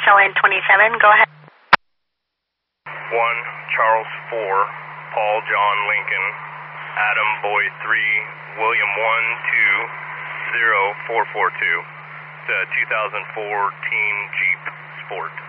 SLN 27, go ahead. 1, Charles 4, Paul John Lincoln, Adam Boy 3, William 1, 2, 0, 442. It's a 2014 Jeep Sport.